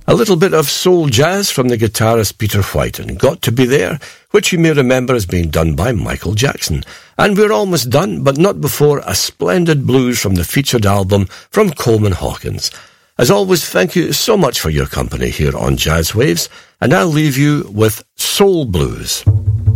A little bit of soul jazz from the guitarist Peter White and Got to Be There, which you may remember as being done by Michael Jackson. And we're almost done, but not before a splendid blues from the featured album from Coleman Hawkins. As always, thank you so much for your company here on Jazz Waves, and I'll leave you with Soul Blues.